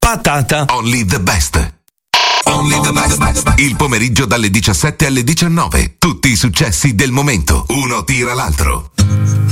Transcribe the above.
patata. Only the best. Only the best. Il pomeriggio dalle 17 alle 19. Tutti i successi del momento. Uno tira l'altro.